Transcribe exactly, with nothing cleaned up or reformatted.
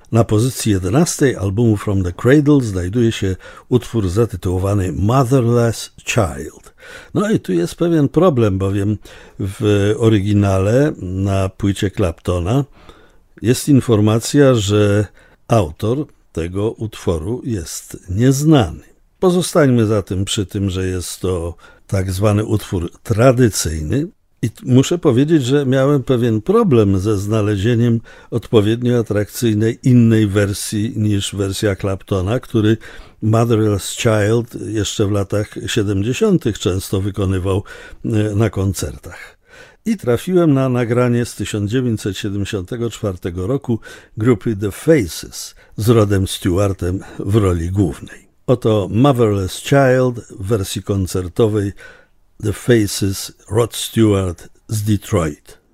Na pozycji jedenastej albumu From the Cradle znajduje się utwór zatytułowany Motherless Child. No i tu jest pewien problem, bowiem w oryginale na płycie Claptona jest informacja, że autor tego utworu jest nieznany. Pozostańmy zatem przy tym, że jest to tak zwany utwór tradycyjny i muszę powiedzieć, że miałem pewien problem ze znalezieniem odpowiednio atrakcyjnej innej wersji niż wersja Claptona, który Motherless Child jeszcze w latach siedemdziesiątych często wykonywał na koncertach. I trafiłem na nagranie z tysiąc dziewięćset siedemdziesiątego czwartego roku grupy The Faces z Rodem Stewartem w roli głównej. Oto Motherless Child w wersji koncertowej The Faces, Rod Stewart z Detroit.